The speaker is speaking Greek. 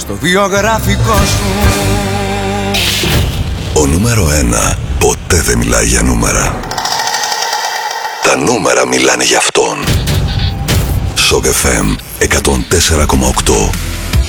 στο βιογραφικό σου. Ο νούμερο 1 ποτέ δεν μιλάει για νούμερα. Τα νούμερα μιλάνε για αυτόν. Shock FM 104,8.